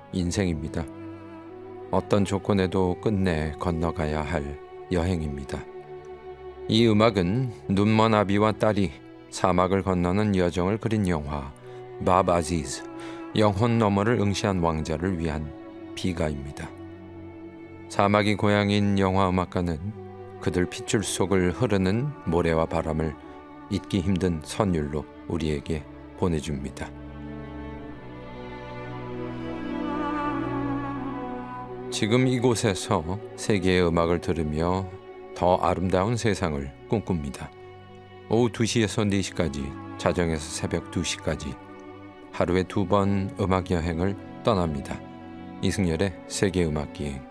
인생입니다. 어떤 조건에도 끝내 건너가야 할 여행입니다. 이 음악은 눈먼 아비와 딸이 사막을 건너는 여정을 그린 영화 밥 아지즈, 영혼 너머를 응시한 왕자를 위한 비가입니다. 사막이 고향인 영화 음악가는 그들 핏줄 속을 흐르는 모래와 바람을 잊기 힘든 선율로 우리에게 보내줍니다. 지금 이곳에서 세계의 음악을 들으며 더 아름다운 세상을 꿈꿉니다. 오후 2시에서 4시까지, 자정에서 새벽 2시까지 하루에 2번 음악 여행을 떠납니다. 이승열의 세계음악기행.